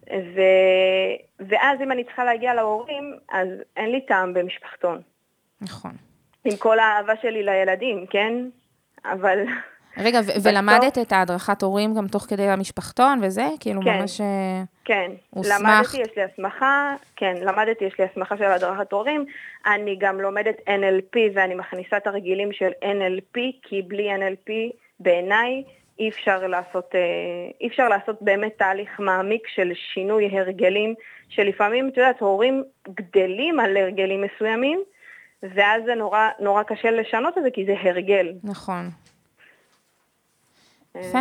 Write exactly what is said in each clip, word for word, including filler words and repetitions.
ו... ואז אם אני צריכה להגיע להורים, אז אין לי טעם במשפחתון. נכון. עם כל האהבה שלי לילדים, כן? אבל... רגע, ו- בסוף... ולמדת את ההדרכת הורים גם תוך כדי המשפחתון וזה? כאילו כן, ממש כן. הוסמכת? למדתי, יש לי הסמכה, כן, למדתי, יש לי הסמכה של הדרכת הורים. אני גם לומדת אן אל פי ואני מכניסה את הרגילים של אן אל פי, כי בלי אן אל פי בעיניי אי אפשר לעשות, אי אפשר לעשות באמת תהליך מעמיק של שינוי הרגלים, שלפעמים, את יודעת, הורים גדלים על הרגלים מסוימים, ואז זה נורא, נורא קשה לשנות את זה, כי זה הרגל. נכון. יפה.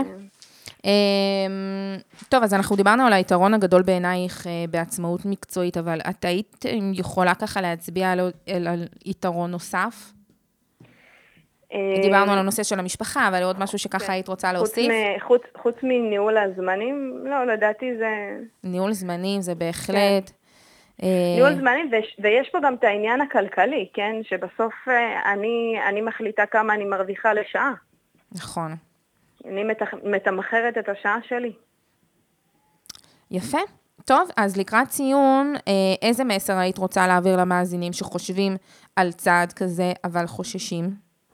טוב, אז אנחנו דיברנו על היתרון הגדול בעינייך בעצמאות מקצועית, אבל את היית יכולה ככה להצביע על, על, על יתרון נוסף? דיברנו על הנושא של המשפחה, אבל עוד משהו שככה היית רוצה להוסיף? חוץ, חוץ מניהול הזמנים, לא, לדעתי זה... ניהול זמנים זה בהחלט... ניהול זמנים, ויש פה גם את העניין הכלכלי, כן? שבסוף אני, אני מחליטה כמה אני מרוויחה לשעה. נכון. אני מתמחרת את השעה שלי. יפה. טוב, אז לקראת ציון, איזה מסר היית רוצה להעביר למאזינים שחושבים על צעד כזה, אבל חוששים?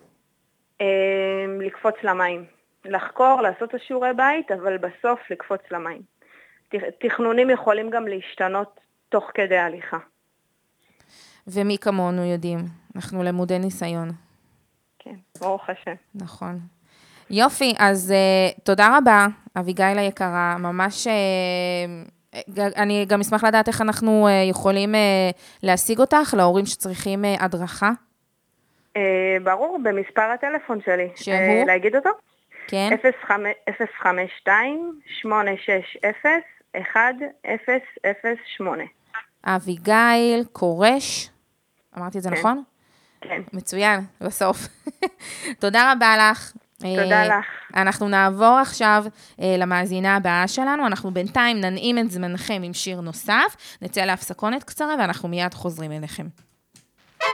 לקפוץ למים. לחקור, לעשות את השיעורי בית, אבל בסוף לקפוץ למים. תכנונים יכולים גם להשתנות תוך כדי הליכה. ומי כמונו יודעים? אנחנו למודי ניסיון. כן, ברוך השם. נכון. יופי, אז uh, תודה רבה, אביגיל היקרה, ממש, uh, אני גם אשמח לדעת איך אנחנו uh, יכולים uh, להשיג אותך, להורים שצריכים uh, הדרכה. Uh, ברור, במספר הטלפון שלי. שהוא? Uh, להגיד אותו? כן. אפס חמש שתיים שמונה שש אפס אחת אפס אפס שמונה. אביגיל קורש, אמרתי את זה כן. נכון? כן. מצוין, בסוף. תודה רבה לך. תודה לך. אנחנו נעבור עכשיו למאזינה הבאה שלנו, אנחנו בינתיים ננעים את זמנכם עם שיר נוסף, נצא להפסקונת קצרה ואנחנו מיד חוזרים אליכם.